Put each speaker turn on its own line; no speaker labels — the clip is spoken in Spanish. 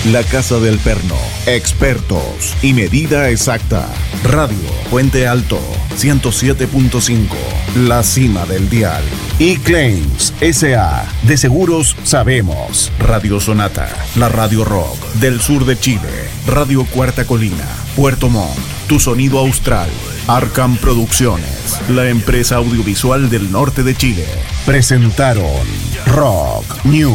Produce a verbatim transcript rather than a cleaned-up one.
La Casa del Perno, expertos y medida exacta. Radio Puente Alto, ciento siete punto cinco, la cima del dial. E-Claims S A, de seguros sabemos. Radio Sonata, la radio rock del sur de Chile. Radio Cuarta Colina, Puerto Montt, tu sonido austral. Arkham Producciones, la empresa audiovisual del norte de Chile. Presentaron Rock News.